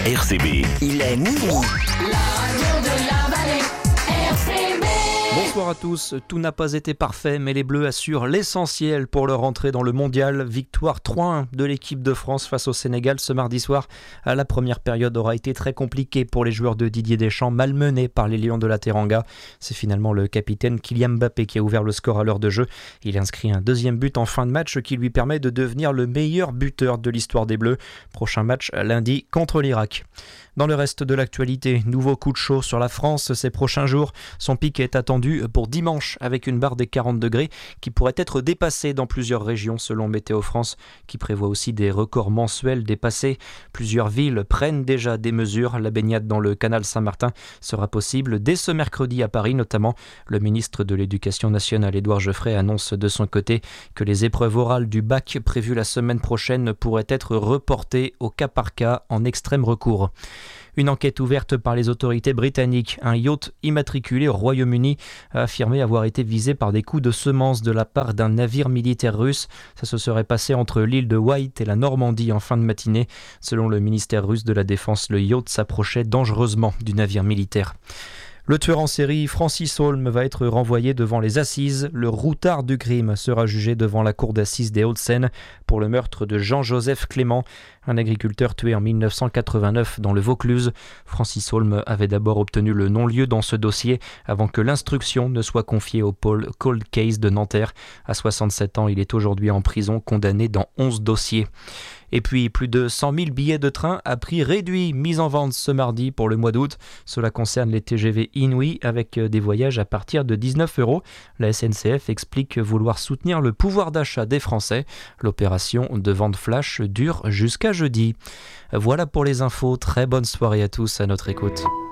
RCB, il est minuit. La radio de la vallée, RCB. Bonsoir à tous, tout n'a pas été parfait, mais les Bleus assurent l'essentiel pour leur entrée dans le mondial. Victoire 3-1 de l'équipe de France face au Sénégal ce mardi soir. La première période aura été très compliquée pour les joueurs de Didier Deschamps, malmenés par les Lions de la Teranga. C'est finalement le capitaine Kylian Mbappé qui a ouvert le score à l'heure de jeu. Il inscrit un deuxième but en fin de match qui lui permet de devenir le meilleur buteur de l'histoire des Bleus. Prochain match lundi contre l'Irak. Dans le reste de l'actualité, nouveau coup de chaud sur la France ces prochains jours. Son pic est attendu pour dimanche avec une barre des 40 degrés qui pourrait être dépassée dans plusieurs régions selon Météo France qui prévoit aussi des records mensuels dépassés. Plusieurs villes prennent déjà des mesures. La baignade dans le canal Saint-Martin sera possible dès ce mercredi à Paris notamment. Le ministre de l'Éducation nationale Édouard Geoffrey annonce de son côté que les épreuves orales du bac prévues la semaine prochaine pourraient être reportées au cas par cas en extrême recours. Une enquête ouverte par les autorités britanniques. Un yacht immatriculé au Royaume-Uni a affirmé avoir été visé par des coups de semonce de la part d'un navire militaire russe. Ça se serait passé entre l'île de Wight et la Normandie en fin de matinée. Selon le ministère russe de la Défense, le yacht s'approchait dangereusement du navire militaire. Le tueur en série Francis Holm va être renvoyé devant les assises. Le routard du crime sera jugé devant la cour d'assises des Hauts-de-Seine pour le meurtre de Jean-Joseph Clément, un agriculteur tué en 1989 dans le Vaucluse. Francis Holm avait d'abord obtenu le non-lieu dans ce dossier avant que l'instruction ne soit confiée au pôle Cold Case de Nanterre. À 67 ans, il est aujourd'hui en prison, condamné dans 11 dossiers. Et puis, plus de 100 000 billets de train à prix réduit mis en vente ce mardi pour le mois d'août. Cela concerne les TGV Inouï avec des voyages à partir de 19 €. La SNCF explique vouloir soutenir le pouvoir d'achat des Français. L'opération de vente flash dure jusqu'à jeudi. Voilà pour les infos. Très bonne soirée à tous à notre écoute.